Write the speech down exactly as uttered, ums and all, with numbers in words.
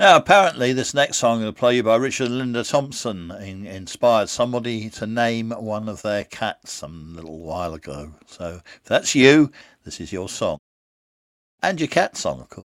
Now, apparently, this next song I'm going to play you by Richard and Linda Thompson in, inspired somebody to name one of their cats some little while ago. So, if that's you, this is your song. And your cat song, of course.